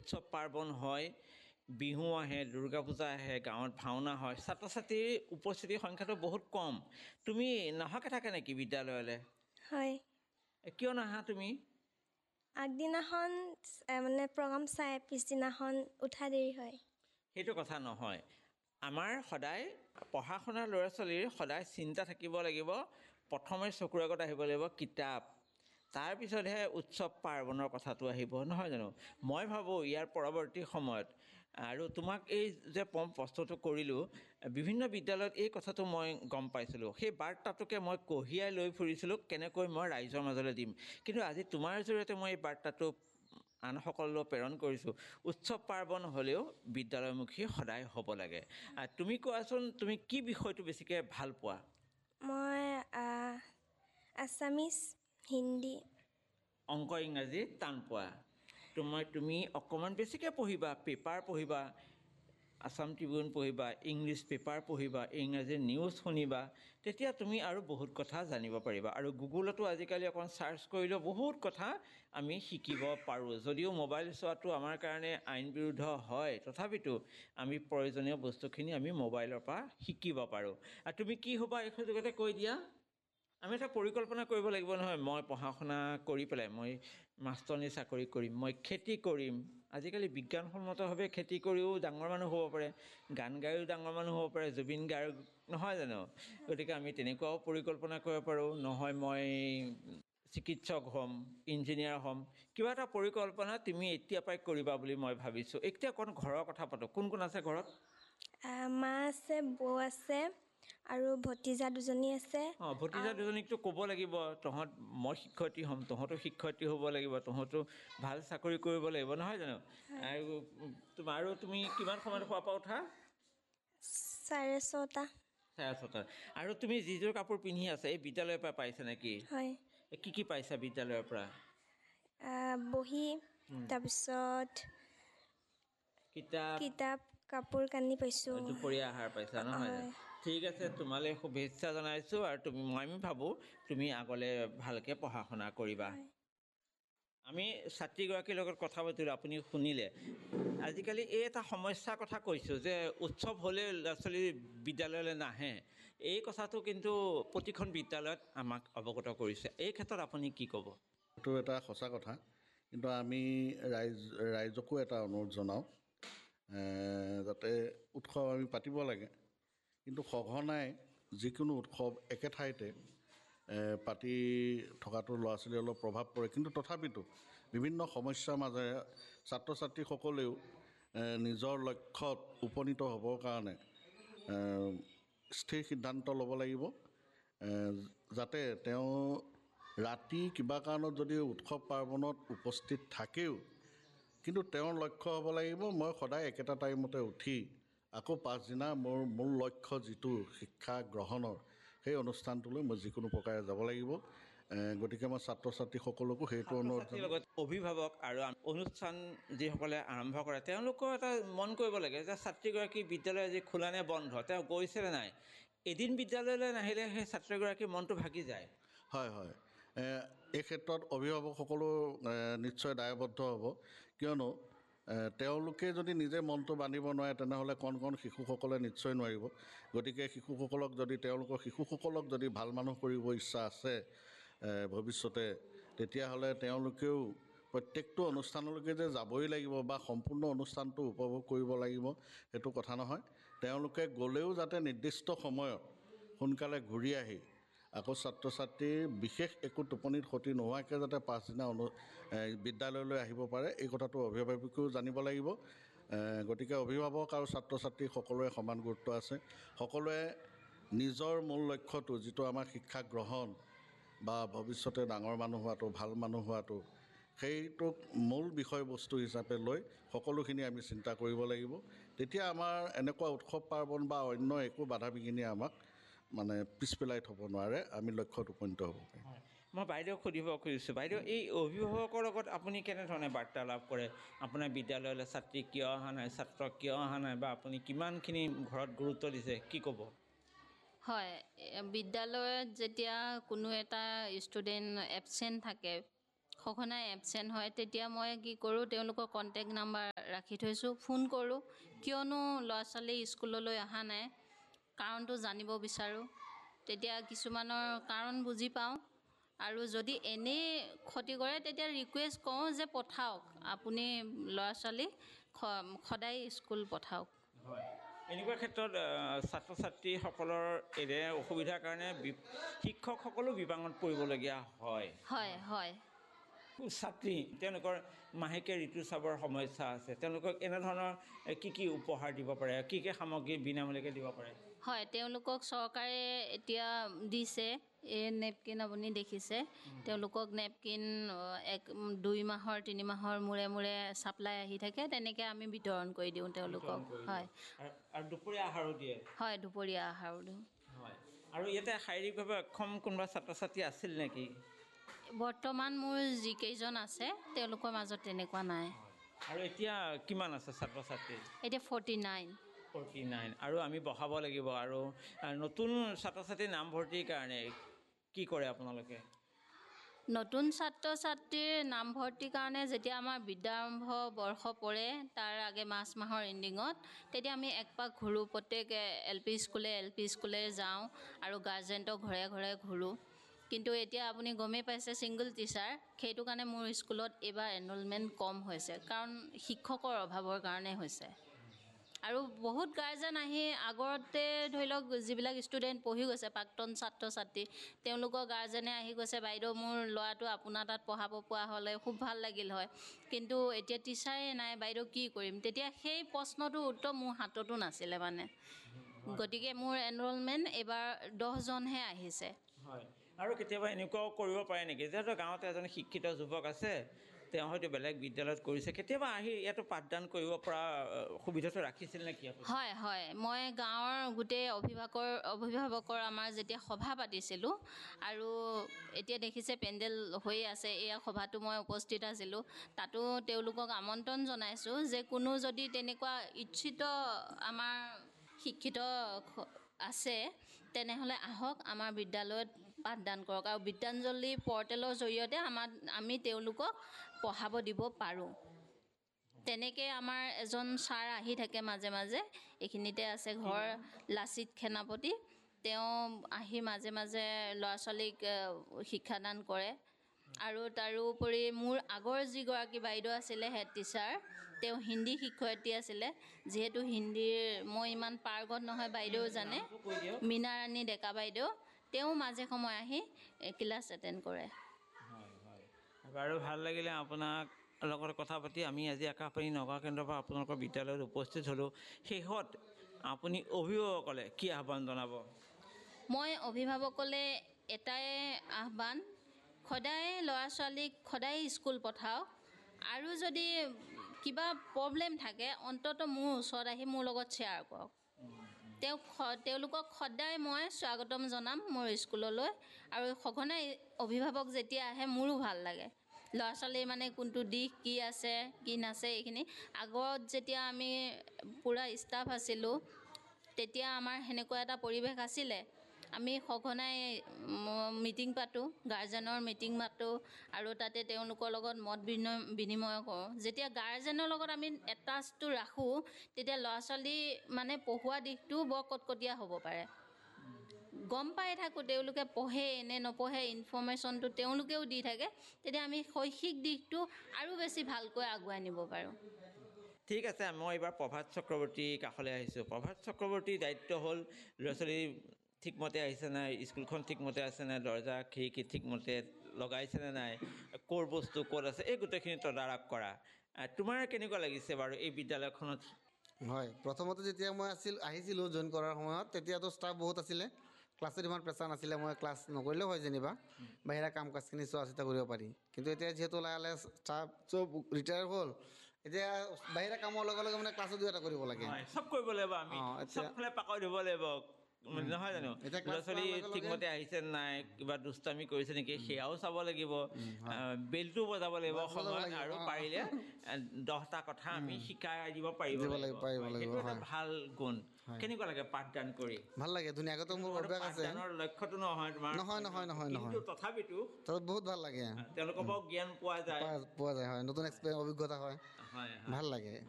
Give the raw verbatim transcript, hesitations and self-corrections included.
উৎসৱ পাৰ্বণ হয়, বিহু আহে, দুৰ্গা পূজা আহে, গাঁৱত ভাওনা হয়, ছাত্ৰ ছাত্ৰীৰ উপস্থিতিৰ সংখ্যাটো বহুত কম। তুমি নহাকৈ থাকে নেকি বিদ্যালয়লৈ? হয়। কিয় নাহা তুমি? আগদিনাখন মানে প্ৰগ্ৰাম চাই পিছদিনাখন উঠা দেৰি হয়। সেইটো কথা নহয়। আমাৰ সদায় পঢ়া শুনা ল'ৰা ছোৱালীৰ সদায় চিন্তা থাকিব লাগিব, প্ৰথমে চকুৰ আগত আহিব লাগিব কিতাপ, তাৰপিছতহে উৎসৱ পাৰ্বণৰ কথাটো আহিব, নহয় জানো? মই ভাবোঁ ইয়াৰ পৰৱৰ্তী সময়ত, আৰু তোমাক এই যে প্ৰশ্নটো কৰিলোঁ, বিভিন্ন বিদ্যালয়ত এই কথাটো মই গম পাইছিলোঁ, সেই বাৰ্তাটোকে মই কঢ়িয়াই লৈ ফুৰিছিলোঁ কেনেকৈ মই ৰাইজৰ মাজলৈ দিম। কিন্তু আজি তোমাৰ জৰিয়তে মই এই বাৰ্তাটো আনসকললৈ প্ৰেৰণ কৰিছোঁ, উৎসৱ পাৰ্বণ হ'লেও বিদ্যালয়মুখী সদায় হ'ব লাগে। তুমি কোৱাচোন, তুমি কি বিষয়টো বেছিকৈ ভাল পোৱা? মই আছামিজ, হিন্দী। অংক ইংৰাজী টান পোৱা? তোমাৰ তুমি অকণমান বেছিকৈ পঢ়িবা, পেপাৰ পঢ়িবা, আছাম ট্ৰিবিউন পঢ়িবা, ইংলিছ পেপাৰ পঢ়িবা, ইংৰাজী নিউজ শুনিবা, তেতিয়া তুমি আৰু বহুত কথা জানিব পাৰিবা। আৰু গুগলতো আজিকালি অকণ চাৰ্চ কৰিলেও বহুত কথা আমি শিকিব পাৰোঁ। যদিও মোবাইল চোৱাটো আমাৰ কাৰণে আইন বিৰুদ্ধ হয়, তথাপিতো আমি প্ৰয়োজনীয় বস্তুখিনি আমি মোবাইলৰ পৰা শিকিব পাৰোঁ। আৰু তুমি কি হ'বা এই সুযোগতে কৈ দিয়া? আমি এটা পৰিকল্পনা কৰিব লাগিব নহয়, মই পঢ়া শুনা কৰি পেলাই মই মাষ্টৰনী চাকৰি কৰিম, মই খেতি কৰিম। আজিকালি বিজ্ঞানসন্মতভাৱে খেতি কৰিও ডাঙৰ মানুহ হ'ব পাৰে, গান গায়ো ডাঙৰ মানুহ হ'ব পাৰে, জুবিন গাৰ্গ, নহয় জানো? গতিকে আমি তেনেকুৱাও পৰিকল্পনা কৰিব পাৰোঁ। নহয় মই চিকিৎসক হ'ম, ইঞ্জিনিয়াৰ হ'ম। কিবা এটা পৰিকল্পনা তুমি এতিয়া পৰাই কৰিবা বুলি মই ভাবিছোঁ। এতিয়া অকণ ঘৰৰ কথা পাতোঁ। কোন কোন আছে ঘৰত? মা আছে, বৌ আছে আৰু ভতিজা দুজনী আছে। অঁ, ভতিজা দুজনীকতো ক'ব লাগিব, তহঁত মই শিক্ষয়িত্ৰী হ'ম, তহঁতো শিক্ষয়িত্ৰী হ'ব লাগিব, তহঁতো ভাল চাকৰি কৰিব লাগিব, নহয় জানো? আৰু আৰু তুমি কিমান সময়ত শুৱাৰ পৰা উঠা? চাৰে ছটা। চাৰে ছটা। আৰু তুমি যিযোৰ কাপোৰ পিন্ধি আছা এই বিদ্যালয়ৰ পৰা পাইছা নেকি? হয়। কি কি পাইছা বিদ্যালয়ৰ পৰা? বহী, তাৰপিছত কিতাপ, কিতাপ, কাপোৰ কানি পাইছোঁ। দুপৰীয়া আহাৰ পাইছা, নহয় জানো? হয়। ঠিক আছে, তোমালৈ শুভেচ্ছা জনাইছোঁ। আৰু তুমি মই ভাবোঁ তুমি আগলৈ ভালকৈ পঢ়া শুনা কৰিবা। হয়। আমি ছাত্ৰীগৰাকীৰ লগত কথা পাতিলোঁ, আপুনি শুনিলে। আজিকালি এই এটা সমস্যাৰ কথা কৈছোঁ যে উৎসৱ হ'লে ল'ৰা ছোৱালী বিদ্যালয়লৈ নাহে। এই কথাটো কিন্তু প্ৰতিখন বিদ্যালয়ত আমাক অৱগত কৰিছে। এই ক্ষেত্ৰত আপুনি কি ক'ব? এইটো এটা সঁচা কথা, কিন্তু আমি ৰাইজ ৰাইজকো এটা অনুৰোধ জনাওঁ যাতে উৎসৱ আমি পাতিব লাগে, কিন্তু সঘনাই যিকোনো উৎসৱ একে ঠাইতে পাতি থকাটো ল'ৰা ছোৱালীৰ অলপ প্ৰভাৱ পৰে। কিন্তু তথাপিতো বিভিন্ন সমস্যাৰ মাজেৰে ছাত্ৰ ছাত্ৰীসকলেও নিজৰ লক্ষ্যত উপনীত হ'বৰ কাৰণে স্থিৰ সিদ্ধান্ত ল'ব লাগিব, যাতে তেওঁ ৰাতি কিবা কাৰণত যদি উৎসৱ পাৰ্বণত উপস্থিত থাকেও, কিন্তু তেওঁৰ লক্ষ্য হ'ব লাগিব মই সদায় একেটা টাইমতে উঠি আকৌ পাছদিনা মোৰ মূল লক্ষ্য যিটো শিক্ষা গ্ৰহণৰ, সেই অনুষ্ঠানটোলৈ মই যিকোনো প্ৰকাৰে যাব লাগিব। গতিকে মই ছাত্ৰ ছাত্ৰীসকলকো সেইটো অনুৰোধ জনাওঁ। লগত অভিভাৱক আৰু অনুষ্ঠান যিসকলে আৰম্ভ কৰে তেওঁলোকৰ এটা মন কৰিব লাগে যে ছাত্ৰীগৰাকী বিদ্যালয় আজি খোলা নে বন্ধ, তেওঁ গৈছেনে নাই। এদিন বিদ্যালয়লৈ নাহিলে সেই ছাত্ৰীগৰাকীৰ মনটো ভাগি যায়। হয় হয়, এই ক্ষেত্ৰত অভিভাৱকসকলো নিশ্চয় দায়বদ্ধ হ'ব, কিয়নো তেওঁলোকে যদি নিজে মনটো বান্ধিব নোৱাৰে তেনেহ'লে কণ কণ শিশুসকলে নিশ্চয় নোৱাৰিব। গতিকে শিশুসকলক যদি তেওঁলোকৰ শিশুসকলক যদি ভাল মানুহ কৰিব ইচ্ছা আছে ভৱিষ্যতে, তেতিয়াহ'লে তেওঁলোকেও প্ৰত্যেকটো অনুষ্ঠানলৈকে যে যাবই লাগিব বা সম্পূৰ্ণ অনুষ্ঠানটো উপভোগ কৰিব লাগিব সেইটো কথা নহয়। তেওঁলোকে গ'লেও যাতে নিৰ্দিষ্ট সময়ত সোনকালে ঘূৰি আহি আকৌ ছাত্ৰ ছাত্ৰীৰ বিশেষ একো টোপনিত ক্ষতি নোহোৱাকৈ যাতে পাছদিনা অনু বিদ্যালয়লৈ আহিব পাৰে, এই কথাটো অভিভাৱকেও জানিব লাগিব। গতিকে অভিভাৱক আৰু ছাত্ৰ ছাত্ৰী সকলোৰে সমান গুৰুত্ব আছে। সকলোৱে নিজৰ মূল লক্ষ্যটো যিটো আমাৰ শিক্ষা গ্ৰহণ বা ভৱিষ্যতে ডাঙৰ মানুহ হোৱাটো, ভাল মানুহ হোৱাটো, সেইটোক মূল বিষয়বস্তু হিচাপে লৈ সকলোখিনি আমি চিন্তা কৰিব লাগিব। তেতিয়া আমাৰ এনেকুৱা উৎসৱ পাৰ্বণ বা অন্য একো বাধা বিঘিনি আমাক মানে পিছ পেলাই থ'ব নোৱাৰে, আমি লক্ষ্যত উপনীত হ'ব পাৰিম। মই বাইদেউক সুধিব খুজিছোঁ, বাইদেউ এই অভিভাৱকৰ লগত আপুনি কেনেধৰণে বাৰ্তালাপ কৰে? আপোনাৰ বিদ্যালয়লৈ ছাত্ৰী কিয় অহা নাই, ছাত্ৰ কিয় অহা নাই, বা আপুনি কিমানখিনি ঘৰত গুৰুত্ব দিছে, কি ক'ব? হয়, বিদ্যালয়ত যেতিয়া কোনো এটা ষ্টুডেণ্ট এবচেণ্ট থাকে, সঘনাই এবচেণ্ট হয় তেতিয়া মই কি কৰোঁ তেওঁলোকৰ কণ্টেক্ট নাম্বাৰ ৰাখি থৈছোঁ, ফোন কৰোঁ কিয়নো ল'ৰা ছোৱালী স্কুললৈ অহা নাই কাৰণটো জানিব বিচাৰোঁ। তেতিয়া কিছুমানৰ কাৰণ বুজি পাওঁ আৰু যদি এনেই ক্ষতি কৰে তেতিয়া ৰিকুৱেষ্ট কৰোঁ যে পঠাওক, আপুনি ল'ৰা ছোৱালী সদায় স্কুল পঠাওক। হয়, এনেকুৱা ক্ষেত্ৰত ছাত্ৰ ছাত্ৰীসকলৰ এনে অসুবিধাৰ কাৰণে শিক্ষকসকলো বিপাঙত পৰিবলগীয়া হয়। হয় হয় ছাত্ৰী তেওঁলোকৰ মাহেকীয়া ঋতুস্ৰাৱৰ সমস্যা আছে, তেওঁলোকক এনেধৰণৰ কি কি উপহাৰ দিব পাৰে, কি কি সামগ্ৰী বিনামূলীয়াকৈ দিব পাৰে? হয়, তেওঁলোকক চৰকাৰে এতিয়া দিছে এই নেপকিন আপুনি দেখিছে, তেওঁলোকক নেপকিন এক দুই মাহৰ তিনি মাহৰ মূৰে মূৰে ছাপ্লাই আহি থাকে, তেনেকৈ আমি বিতৰণ কৰি দিওঁ তেওঁলোকক। হয় আৰু দুপৰীয়া আহাৰো দিয়ে? হয়, দুপৰীয়া আহাৰো দিওঁ। হয়, আৰু ইয়াতে শাৰীৰিকভাৱে অক্ষম কোনোবা ছাত্ৰ ছাত্ৰী আছিল নেকি? বৰ্তমান মোৰ যিকেইজন আছে তেওঁলোকৰ মাজত তেনেকুৱা নাই। আৰু এতিয়া কিমান আছে ছাত্ৰ ছাত্ৰী? এতিয়া ফৰ্টি নাইন। ফৰ্টি নাইন আৰু আমি বঢ়াব লাগিব। আৰু নতুন ছাত্ৰ ছাত্ৰীৰ নামভৰ্তিৰ কাৰণে কি কৰে আপোনালোকে? নতুন ছাত্ৰ ছাত্ৰীৰ নামভৰ্তিৰ কাৰণে যেতিয়া আমাৰ বিদ্যাৰম্ভ বৰ্ষ পৰে তাৰ আগে মাৰ্চ মাহৰ এণ্ডিঙত, তেতিয়া আমি এক পাক ঘূৰোঁ, প্ৰত্যেক এল পি স্কুলে এল পি স্কুলে যাওঁ আৰু গাৰ্জেণ্টক ঘৰে ঘৰে ঘূৰোঁ। কিন্তু এতিয়া আপুনি গমেই পাইছে ছিংগল টিচাৰ, সেইটো কাৰণে মোৰ স্কুলত এইবাৰ এনৰলমেণ্ট কম হৈছে, কাৰণ শিক্ষকৰ অভাৱৰ কাৰণে হৈছে। আৰু বহুত গাৰ্জেন আহি আগতে ধৰি লওক যিবিলাক ষ্টুডেণ্ট পঢ়ি গৈছে প্ৰাক্তন ছাত্ৰ ছাত্ৰী, তেওঁলোকৰ গাৰ্জেনে আহি কৈছে বাইদেউ মোৰ ল'ৰাটো আপোনাৰ তাত পঢ়াব পৰা হ'লে খুব ভাল লাগিল হয়, কিন্তু এতিয়া টিচাৰে নাই বাইদেউ কি কৰিম। তেতিয়া সেই প্ৰশ্নটোৰ উত্তৰ মোৰ হাততো নাছিলে মানে, গতিকে মোৰ এনৰলমেণ্ট এইবাৰ দহজনহে আহিছে। হয়, আৰু কেতিয়াবা এনেকুৱাও কৰিব পাৰে নেকি, যিহেতু গাঁৱতে এজন শিক্ষিত যুৱক আছে, তেওঁ হয়তো বেলেগ বিদ্যালয়ত কৰিছে, কেতিয়াবা আহি ইয়াতো পাঠদান কৰিব পৰা সুবিধাটো ৰাখিছিল নেকি? হয় হয়, মই গাঁৱৰ গোটেই অভিভাৱকৰ অভিভাৱকৰ আমাৰ যেতিয়া সভা পাতিছিলোঁ, আৰু এতিয়া দেখিছে পেণ্ডেল হৈয়ে আছে, এয়া সভাটো মই উপস্থিত আছিলোঁ, তাতো তেওঁলোকক আমন্ত্ৰণ জনাইছোঁ যে কোনো যদি তেনেকুৱা ইচ্ছিত আমাৰ শিক্ষিত আছে তেনেহ'লে আহক আমাৰ বিদ্যালয়ত পাঠদান কৰক, আৰু বিদ্যাঞ্জলি পৰ্টেলৰ জৰিয়তে আমাৰ আমি তেওঁলোকক পঢ়াব দিব পাৰোঁ। তেনেকৈ আমাৰ এজন ছাৰ আহি থাকে মাজে মাজে, এইখিনিতে আছে ঘৰ লাচিত সেনাপতি, তেওঁ আহি মাজে মাজে ল'ৰা ছোৱালীক শিক্ষাদান কৰে। আৰু তাৰোপৰি মোৰ আগৰ যিগৰাকী বাইদেউ আছিলে হেড টিচাৰ, তেওঁ হিন্দী শিক্ষয়িত্ৰী আছিলে, যিহেতু হিন্দীৰ মই ইমান পাৰ্গত নহয় বাইদেউ জানে, মীনাৰাণী ডেকা বাইদেউ, তেওঁ মাজে সময়ে আহি ক্লাছ এটেণ্ড কৰে। হয় হয়, বাৰু ভাল লাগিলে আপোনাক লগত কথা পাতি। আমি আজি আকাশবাণী নগাঁও কেন্দ্ৰৰ পৰা আপোনালোকৰ বিদ্যালয়ত উপস্থিত হ'লোঁ। শেষত আপুনি অভিভাৱকসকলে কি আহ্বান জনাব? মই অভিভাৱকলে এটাই আহ্বান, সদায় ল'ৰা ছোৱালীক সদায় স্কুল পঠাওক, আৰু যদি কিবা প্ৰব্লেম থাকে অন্ততঃ মোৰ ওচৰত আহি মোৰ লগত শ্বেয়াৰ কৰক। তেওঁক তেওঁলোকক সদায় মই স্বাগতম জনাম মোৰ স্কুললৈ, আৰু সঘনাই অভিভাৱক যেতিয়া আহে মোৰো ভাল লাগে। ল'ৰা ছোৱালীৰ মানে কোনটো দিশ কি আছে কি নাছে এইখিনি, আগত যেতিয়া আমি পূৰা ষ্টাফ আছিলোঁ তেতিয়া আমাৰ সেনেকুৱা এটা পৰিৱেশ আছিলে, আমি সঘনাই মিটিং পাতোঁ, গাৰ্জেনৰ মিটিং মাতোঁ, আৰু তাতে তেওঁলোকৰ লগত মত বিনিময় কৰোঁ। যেতিয়া গাৰ্জেনৰ লগত আমি এটাচটো ৰাখোঁ তেতিয়া ল'ৰা ছোৱালী মানে পঢ়োৱা দিশটো বৰ কটকটীয়া হ'ব পাৰে, গম পাই থাকোঁ তেওঁলোকে পঢ়ে নে নপঢ়ে, ইনফৰ্মেশ্যনটো তেওঁলোকেও দি থাকে, তেতিয়া আমি শৈক্ষিক দিশটো আৰু বেছি ভালকৈ আগুৱাই নিব পাৰোঁ। ঠিক আছে, মই এইবাৰ প্ৰভাত চক্ৰৱৰ্তীৰ কাষলৈ আহিছোঁ। প্ৰভাত চক্ৰৱৰ্তীৰ দায়িত্ব হ'ল ল'ৰা ছোৱালী ঠিকমতে আহিছে নাই, স্কুলখন ঠিকমতে আছে নাই, দৰ্জা খিৰিকী ঠিকমতে লগাইছেনে নাই, ক'ৰ বস্তু ক'ত আছে, এই গোটেইখিনি তদাৰক কৰা। তোমাৰ কেনেকুৱা লাগিছে বাৰু এই বিদ্যালয়খনত? হয়, প্ৰথমতে যেতিয়া মই আছিল আহিছিলোঁ জইন কৰাৰ সময়ত তেতিয়াতো ষ্টাফ বহুত আছিলে, ক্লাছত ইমান প্ৰেছাৰ নাছিলে, মই ক্লাছ নকৰিলেও হয় যেনিবা, বাহিৰা কাম কাজখিনি চোৱা চিতা কৰিব পাৰি। কিন্তু এতিয়া যিহেতু লাহে লাহে ষ্টাফ চব ৰিটায়াৰ হ'ল, এতিয়া বাহিৰা কামৰ লগে লগে মানে ক্লাছো দুই এটা কৰিব লাগে, চব কৰিব লাগিব, আমি চবফালে পাকৰি ধৰিব লাগিব, নহয় জানো এতিয়া ল'ৰা class ছোৱালী কৰাৰ লগে লগে- ঠিকমতে আহিছে নাই কিবা দুষ্টামি কৰিছে নেকি সেয়াও চাব লাগিব আহ, বেলটো বজাব লাগিব বজাব সময়ত লাগিব, আৰু অ। পাৰিলে আহ, দহটা কথা আমি শিকাই দিব পাৰিব দিব লাগিব লাগিব, পাৰিব হয়, লাগিব, সেইটো এটা হয়। ভাল গুণ কেনেকুৱা লাগে পাঠদান কৰি ভাল লাগে ধুনীয়া আগতে মোৰ অভ্যাস আছে পাঠদানৰ লক্ষ্যটো নহয় তোমাৰ নহয়, নহয়, নহয়, কিন্তু নহয়। তথাপিতো তাত বহুত ভাল লাগে তেওঁলোকৰ পৰাও জ্ঞান পোৱা যায় পোৱা পোৱা যায় হয় নতুন এক্সপেৰিয়েঞ্চ অভিজ্ঞতা হয় হয় ভাল লাগে